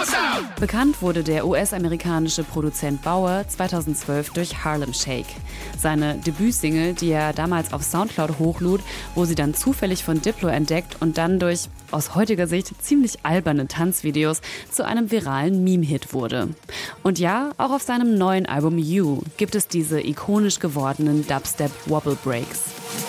Bekannt wurde der US-amerikanische Produzent Bauer 2012 durch Harlem Shake. Seine Debütsingle, die er damals auf Soundcloud hochlud, wo sie dann zufällig von Diplo entdeckt und dann durch, aus heutiger Sicht, ziemlich alberne Tanzvideos zu einem viralen Meme-Hit wurde. Und ja, auch auf seinem neuen Album You gibt es diese ikonisch gewordenen Dubstep-Wobble Breaks.